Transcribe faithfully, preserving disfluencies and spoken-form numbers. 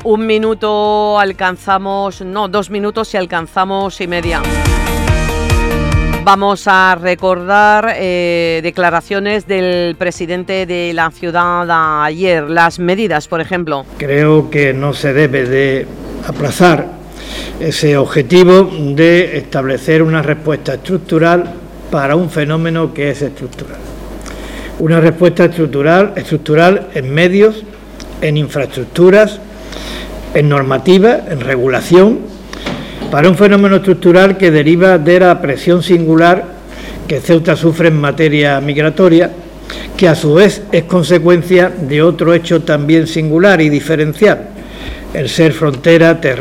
Un minuto alcanzamos, no, dos minutos y alcanzamos y media. Vamos a recordar eh, declaraciones del presidente de la ciudad ayer, las medidas, por ejemplo. Creo que no se debe de aplazar ese objetivo de establecer una respuesta estructural para un fenómeno que es estructural. Una respuesta estructural, estructural en medios, en infraestructuras, en normativa, en regulación, para un fenómeno estructural que deriva de la presión singular que Ceuta sufre en materia migratoria, que a su vez es consecuencia de otro hecho también singular y diferencial, el ser frontera, territorio,